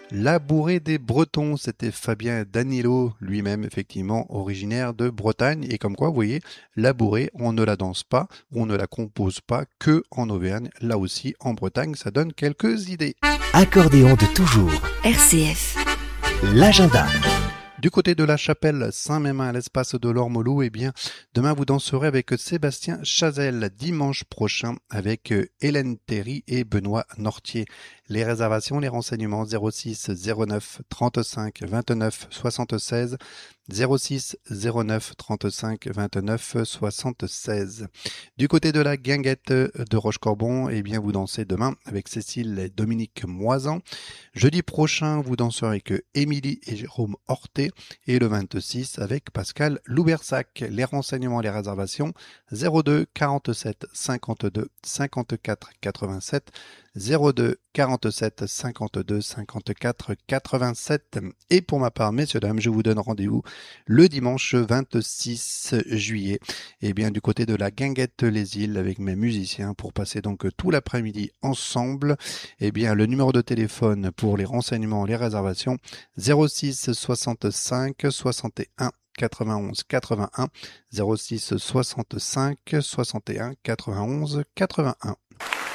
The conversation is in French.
La bourrée des Bretons, c'était Fabien Danilo, lui-même effectivement originaire de Bretagne. Et comme quoi, vous voyez, la bourrée, on ne la danse pas, on ne la compose pas que en Auvergne. Là aussi, en Bretagne, ça donne quelques idées. Accordéon de toujours. RCF. L'agenda. Du côté de la chapelle Saint-Mémin à l'espace de l'Ormolou, eh bien, demain vous danserez avec Sébastien Chazelle, dimanche prochain avec Hélène Théry et Benoît Nortier. Les réservations, les renseignements 06 09 35 29 76 06 09 35 29 76. Du côté de la guinguette de Rochecorbon, eh bien, vous dansez demain avec Cécile et Dominique Moisan. Jeudi prochain, vous danserez avec Émilie et Jérôme Hortet et le 26 avec Pascal Loubersac. Les renseignements, les réservations 02 47 52 54 87 02 47 52 54 87. Et pour ma part, messieurs, dames, je vous donne rendez-vous le dimanche 26 juillet, et bien du côté de la Guinguette les Îles avec mes musiciens pour passer donc tout l'après-midi ensemble. Et bien le numéro de téléphone pour les renseignements, les réservations 06 65 61 91 81 06 65 61 91 81.